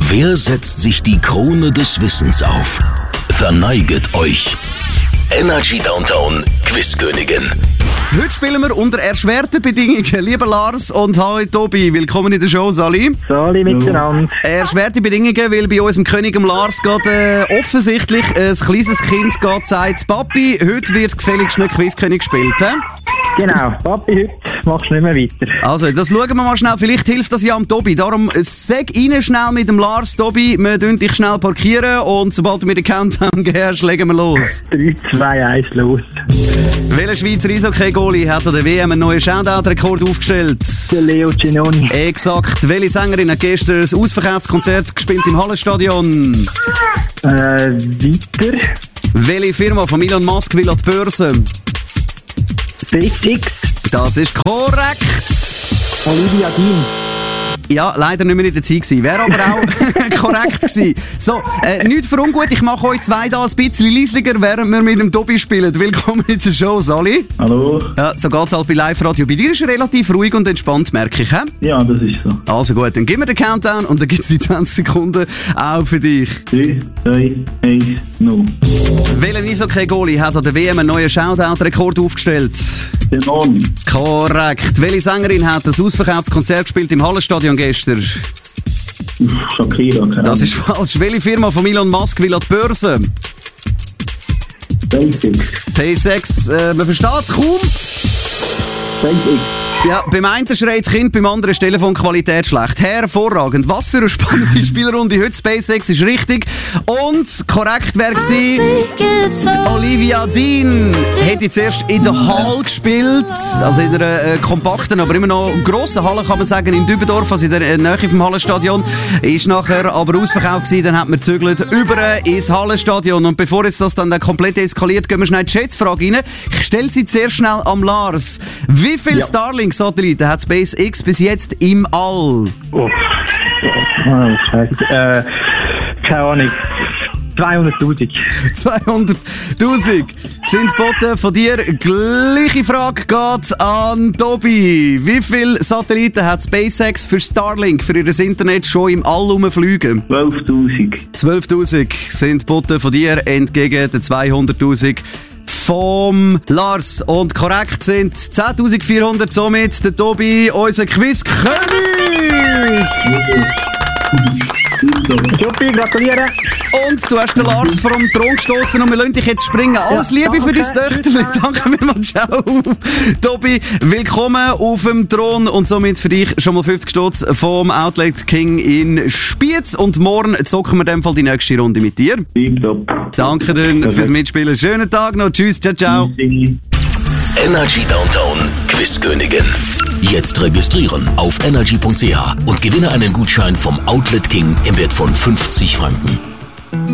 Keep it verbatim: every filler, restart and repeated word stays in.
Wer setzt sich die Krone des Wissens auf? Verneiget euch. Energy Downtown Quizkönigin. Heute spielen wir unter erschwerten Bedingungen. Lieber Lars und hallo Tobi, willkommen in der Show, Sali. Sali miteinander. Erschwerte Bedingungen, weil bei unserem König dem Lars gerade äh, offensichtlich ein kleines Kind geht, sagt, Papi, heute wird gefälligst nicht Quizkönig gespielt. He? Genau, Papi, heute machst du nicht mehr weiter. Also, das schauen wir mal schnell. Vielleicht hilft das ja am Tobi. Darum sag rein schnell mit dem Lars, Tobi, wir dürfen dich schnell parkieren und sobald du mit dem Countdown gehst, legen wir los. drei, zwei, eins, los. Welcher Schweizer Eishockey-Goalie hat an der W M einen neuen Shoutout-Rekord aufgestellt? Der Leo Ginoni. Exakt. Welche Sängerin hat gestern ein ausverkauftes Konzert gespielt im Hallenstadion? Äh, weiter. Welche Firma von Elon Musk will an die Börse? SpaceX. Das ist korrekt. Olivia Dean. Ja, leider nicht mehr in der Zeit gewesen. Wäre aber auch korrekt gewesen. So, äh, nichts für ungut. Ich mache euch zwei da ein bisschen leislicher, während wir mit dem Tobi spielen. Willkommen in der Show, Sali. Hallo. Ja, so geht's halt bei Live-Radio. Bei dir ist es relativ ruhig und entspannt, merke ich, he? Ja, das ist so. Also gut, dann gib mir den Countdown und dann gibt's die zwanzig Sekunden auch für dich. drei, zwei, eins, null. Welcher Eishockey-Goalie hat an der W M einen neuen Shoutout-Rekord aufgestellt? Der Norden. Korrekt. Welche Sängerin hat ein ausverkauftes Konzert gespielt im Hallenstadion gestern? Shakira. Das ist falsch. Welche Firma von Elon Musk will an die Börse? SpaceX. T sechs, äh, man versteht es kaum. SpaceX. Ja, beim einen schreit das Kind, beim anderen ist die Telefonqualität schlecht. Hervorragend. Was für eine spannende Spielrunde heute. SpaceX ist richtig. Und korrekt wäre gewesen, Olivia Dean hätte zuerst in der Halle gespielt. Also in einer äh, kompakten, aber immer noch grossen Halle, kann man sagen, in Dübendorf, also in der äh, Nähe vom Hallenstadion. Ist nachher aber ausverkauft gewesen. Dann hat man gezügelt über ins Hallenstadion. Und bevor jetzt das dann komplett eskaliert, gehen wir schnell die Schätzfrage rein. Ich stelle sie zuerst schnell am Lars. Wie viele ja. Starlink-Satelliten hat SpaceX bis jetzt im All? Oh, oh scheiße. Äh, keine Ahnung. zweihunderttausend. zweihunderttausend sind geboten von dir. Gleiche Frage geht an Tobi. Wie viele Satelliten hat SpaceX für Starlink, für ihr Internet schon im All rumfliegen? zwölftausend. zwölftausend sind geboten von dir entgegen den zweihunderttausend vom Lars. Und korrekt sind zehntausendvierhundert, somit der Tobi, unser Quiz-König! Juppie, gratuliere! Und du hast den Lars vom Thron gestoßen und wir lassen dich jetzt springen. Alles ja, Liebe für dein Töchterchen. Danke vielmals. Ciao. Tobi, willkommen auf dem Thron und somit für dich schon mal fünfzig Stutz vom Outlet King in Spiez. Und morgen zocken wir in dem Fall die nächste Runde mit dir. Danke dir fürs Mitspielen. Schönen Tag noch. Tschüss. Ciao, ciao. Energy Downtown Quizkönigin. Jetzt registrieren auf energy punkt c h und gewinne einen Gutschein vom Outlet King im Wert von fünfzig Franken.